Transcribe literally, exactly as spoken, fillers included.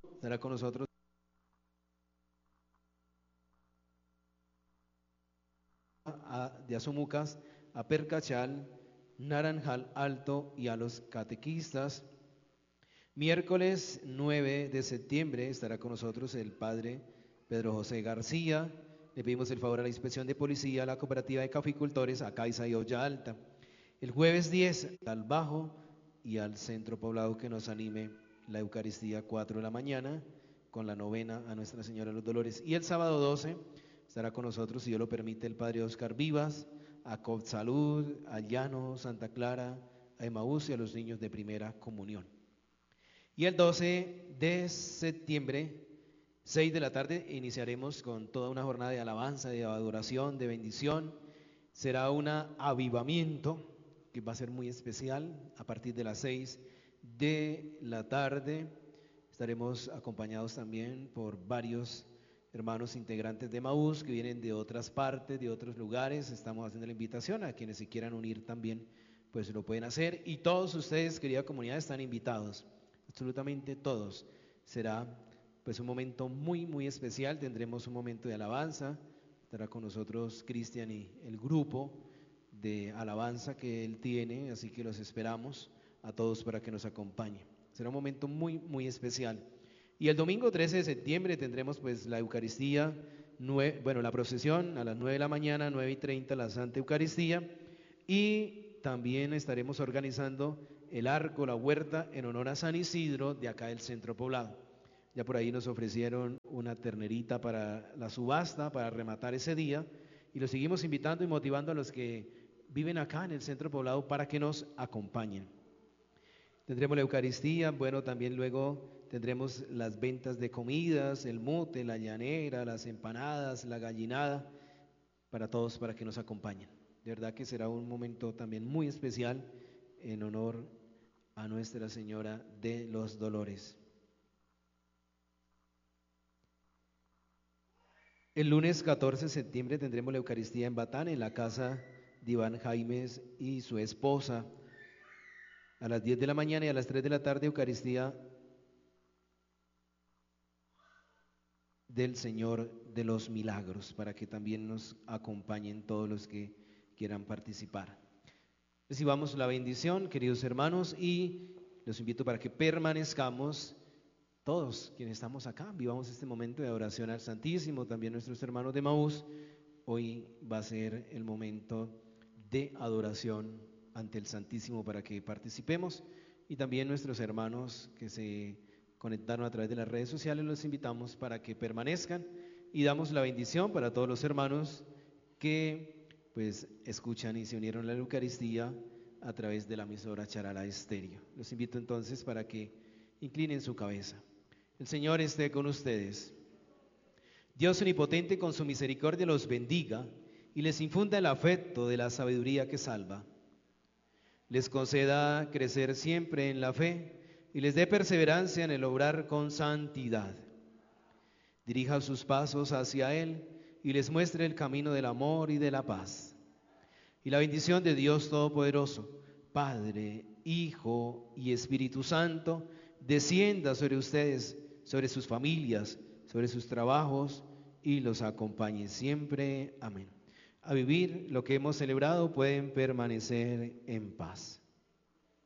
Estará con nosotros a, de Azumucas a Percachal, Naranjal Alto y a los catequistas. Miércoles nueve de septiembre estará con nosotros el padre Pedro José García. Le pedimos el favor a la inspección de policía, a la cooperativa de caficultores, a Caiza y Olla Alta. El jueves diez al Bajo y al centro poblado que nos anime la Eucaristía cuatro de la mañana con la novena a Nuestra Señora de los Dolores. Y el sábado doce estará con nosotros, si Dios lo permite, el padre Oscar Vivas, a Salud, a Llano, Santa Clara, a Emaús y a los niños de primera comunión. Y el doce de septiembre, seis de la tarde, iniciaremos con toda una jornada de alabanza, de adoración, de bendición. Será un avivamiento que va a ser muy especial. A partir de las seis de la tarde estaremos acompañados también por varios hermanos integrantes de Emaús que vienen de otras partes, de otros lugares. Estamos haciendo la invitación a quienes se quieran unir también, pues lo pueden hacer. Y todos ustedes, querida comunidad, están invitados, absolutamente todos. Será pues un momento muy, muy especial. Tendremos un momento de alabanza. Estará con nosotros Cristian y el grupo de alabanza que él tiene, así que los esperamos a todos para que nos acompañen. Será un momento muy, muy especial. Y el domingo trece de septiembre tendremos pues la Eucaristía, nueve, bueno, la procesión a las nueve de la mañana, nueve y treinta, la Santa Eucaristía, y también estaremos organizando el arco, la huerta, en honor a San Isidro de acá del centro poblado. Ya por ahí nos ofrecieron una ternerita para la subasta, para rematar ese día, y los seguimos invitando y motivando a los que viven acá en el centro poblado para que nos acompañen. Tendremos la Eucaristía, bueno, también luego tendremos las ventas de comidas, el mote, la llanera, las empanadas, la gallinada, para todos, para que nos acompañen. De verdad que será un momento también muy especial en honor a Nuestra Señora de los Dolores. El lunes catorce de septiembre tendremos la Eucaristía en Batán, en la casa de Iván Jaimes y su esposa. A las diez de la mañana y a las tres de la tarde, Eucaristía del Señor de los Milagros, para que también nos acompañen todos los que quieran participar. Recibamos la bendición, queridos hermanos, y los invito para que permanezcamos todos quienes estamos acá, vivamos este momento de adoración al Santísimo, también nuestros hermanos de Emaús. Hoy va a ser el momento de adoración ante el Santísimo para que participemos, y también nuestros hermanos que se conectaron a través de las redes sociales, los invitamos para que permanezcan y damos la bendición para todos los hermanos que pues escuchan y se unieron a la Eucaristía a través de la emisora Charalá Estéreo. Los invito entonces para que inclinen su cabeza. El Señor esté con ustedes. Dios omnipotente con su misericordia los bendiga y les infunda el afecto de la sabiduría que salva. Les conceda crecer siempre en la fe y les dé perseverancia en el obrar con santidad. Dirija sus pasos hacia Él y les muestre el camino del amor y de la paz. Y la bendición de Dios Todopoderoso, Padre, Hijo y Espíritu Santo, descienda sobre ustedes, sobre sus familias, sobre sus trabajos y los acompañe siempre. Amén. A vivir lo que hemos celebrado, pueden permanecer en paz.